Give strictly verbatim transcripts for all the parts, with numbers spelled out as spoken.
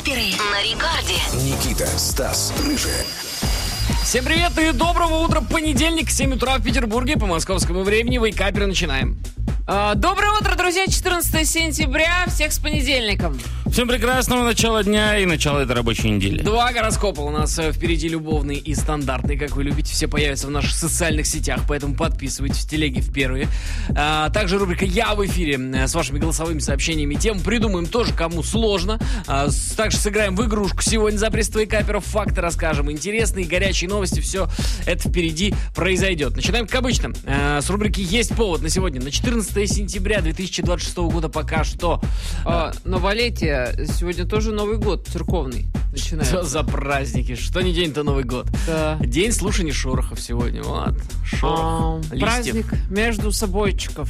Вейкаперы на рекорде. Никита, Стас, Рыжий. Всем привет и доброго утра. Понедельник, семь утра в Петербурге. По московскому времени Вейкаперы начинаем. А, Доброе утро, друзья. четырнадцатое сентября. Всех с понедельником. Всем прекрасного начала дня и начала этой рабочей недели. Два гороскопа у нас впереди, любовный и стандартный, как вы любите. Все появятся в наших социальных сетях, поэтому подписывайтесь в телеге в первые. А, также рубрика «Я в эфире» с вашими голосовыми сообщениями. Тему придумаем тоже, кому сложно. А, с, также сыграем в игрушку сегодня за приз Вейкаперов. Факты расскажем. Интересные, горячие новости. Все это впереди произойдет. Начинаем, как обычно, а, с рубрики «Есть повод» на сегодня. На четырнадцатое сентября две тысячи двадцать шестого года пока что. А, новолетие. Сегодня тоже Новый год церковный начинается. Что за праздники? Что не день, то Новый год. Да. День слушания шорохов сегодня. Вот. Шорох А, листьев. праздник между собойчиков.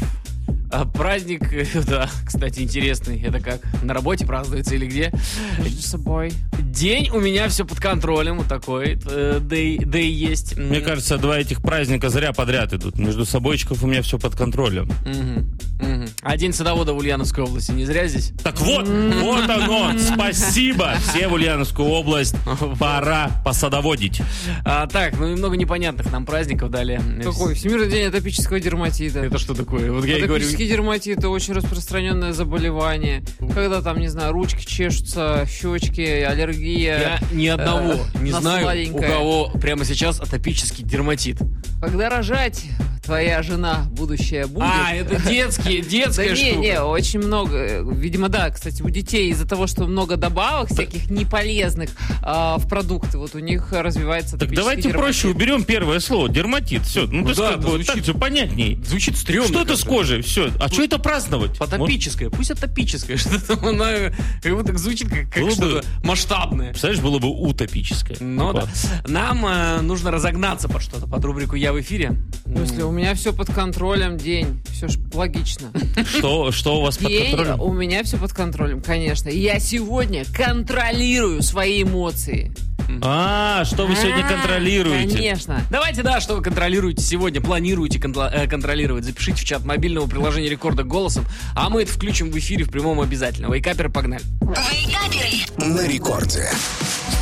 А праздник, да, кстати, интересный. Это как, на работе празднуется или где? Между собой. День у меня все под контролем. Вот такой, э, да, и, да и есть. Мне кажется, два этих праздника зря подряд идут. Между собойчиков у меня все под контролем. Угу, угу. А День садовода в Ульяновской области не зря здесь? Так вот, вот оно. Спасибо. Все в Ульяновскую область. Пора посадоводить. А, так, ну и много непонятных нам праздников дали. Какой? Всемирный день атопического дерматита. Это что такое? Вот я и говорю. Атопический дерматит — это очень распространенное заболевание. Когда там, не знаю, ручки чешутся, щечки, аллергия. Я ни одного э, не на знаю, сладенькое. у кого прямо сейчас атопический дерматит. Когда рожать твоя жена будущая будет. А, это детские, детская Да не, штука. не, очень много. Видимо, да, кстати, у детей из-за того, что много добавок всяких неполезных а, в продукты, вот у них развивается Так атопический давайте дерматит. проще уберем первое слово. Дерматит. Все. Ну, то есть Да, как это бы звучит- так же понятней. Звучит стрёмно. Что это как-то. с кожей? Все. А что это праздновать? Атопическое. Пусть атопическое. Что-то оно как будто звучит как, как Было бы- что-то масштабное. Представляешь, было бы утопическое. Ну да. Нам э, нужно разогнаться под что-то, под рубрику «Я в эфире». В смысле, у меня все под контролем, день. Все ж логично. Что, что у вас под День, контролем? у меня все под контролем, конечно. И я сегодня контролирую свои эмоции. А, что вы сегодня А, контролируете? Конечно. Давайте, да, что вы контролируете сегодня, планируете контла- э, контролировать. Запишите в чат мобильного приложения «Рекорда» голосом, а мы это включим в эфире в прямом обязательно. Вейкаперы, погнали. Вейкаперы. На рекорде.